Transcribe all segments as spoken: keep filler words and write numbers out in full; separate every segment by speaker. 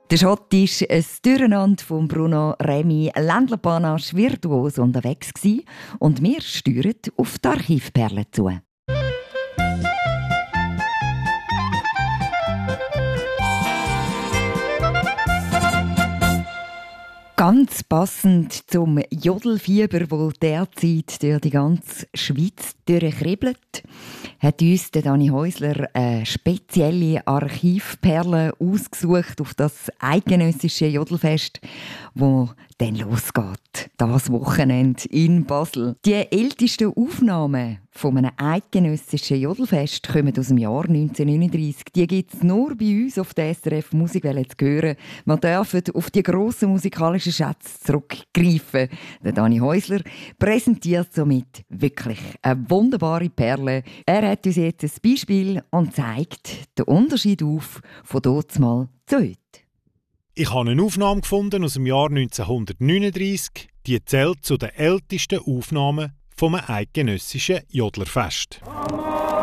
Speaker 1: Der Schott war ein Durcheinander von Bruno Remy Ländler-Panache virtuos unterwegs gewesen, und wir steuern auf die Archivperle zu. Ganz passend zum Jodelfieber, das derzeit durch die ganze Schweiz durchkribbelt, hat uns der Dani Häusler eine spezielle Archivperle ausgesucht auf das eidgenössische Jodelfest, wo dann losgeht, das Wochenende in Basel. Die ältesten Aufnahmen von einem eidgenössischen Jodelfest kommen aus dem Jahr neunzehnhundertneununddreissig. Die gibt es nur bei uns auf der S R F Musikwelle zu hören. Wir dürfen auf die grossen musikalischen Schätze zurückgreifen. Der Dani Häusler präsentiert somit wirklich eine wunderbare Perle. Er hat uns jetzt ein Beispiel und zeigt den Unterschied auf von dazumal zu heute.
Speaker 2: Ich habe eine Aufnahme gefunden aus dem Jahr neunzehnhundertneununddreissig. Die zählt zu den ältesten Aufnahmen vom eidgenössischen Jodlerfest.
Speaker 3: Am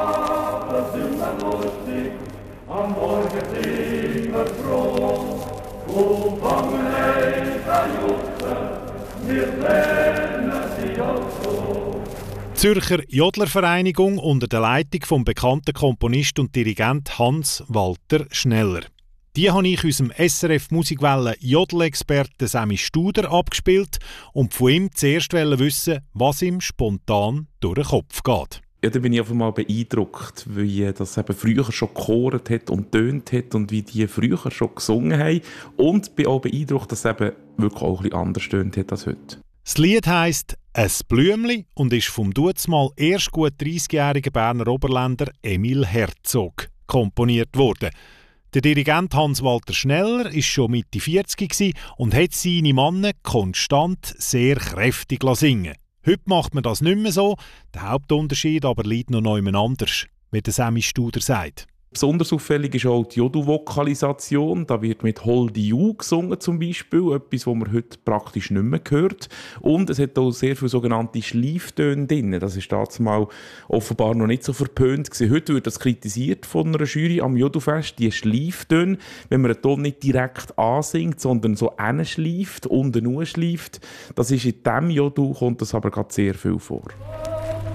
Speaker 3: Abend sind wir lustig, am Morgen sind wir froh. Wo fangen wir jutzen, wir lernen sie auch so.
Speaker 2: Die Zürcher Jodlervereinigung unter der Leitung vom bekannten Komponist und Dirigent Hans-Walter Schneller. Die habe ich unserem S R F Musikwelle Jodel-Experten Semi Studer abgespielt und von ihm zuerst wissen, was ihm spontan durch den Kopf geht.
Speaker 4: Ja, da bin ich einfach mal beeindruckt, wie das eben früher schon gechoret hat und tönt hat und wie die früher schon gesungen haben. Und bin auch beeindruckt, dass es eben wirklich auch ein bisschen anders tönt hat als heute.
Speaker 2: Das Lied heisst «Es Blümli» und ist vom dutzmal erst gut dreissigjährigen Berner Oberländer Emil Herzog komponiert worden. Der Dirigent Hans-Walter Schneller war schon Mitte vierzig und hat seine Männer konstant sehr kräftig singen lassen. Heute macht man das nicht mehr so, der Hauptunterschied aber liegt noch jemand anders, wie der Semi Studer sagt.
Speaker 4: Besonders auffällig ist auch die Jodel-Vokalisation. Da wird mit «Holdi Ju» gesungen zum Beispiel, etwas, was man heute praktisch nicht mehr hört. Und es hat auch sehr viele sogenannte Schleiftöne drin. Das ist damals offenbar noch nicht so verpönt gewesen. Heute wird das kritisiert von einer Jury am Jodelfest, die Schleiftöne, wenn man einen Ton nicht direkt ansingt, sondern so hinschleift, unten schleift. Das ist in diesem Jodel, kommt das aber gerade sehr viel vor.